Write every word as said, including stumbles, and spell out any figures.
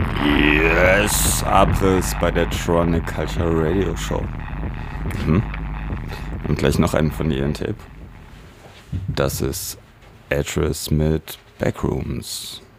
Yes, Abriss bei der Tronic Culture Radio Show. Mhm. Und gleich noch einen von Ian Tape. Das ist Address mit Backrooms.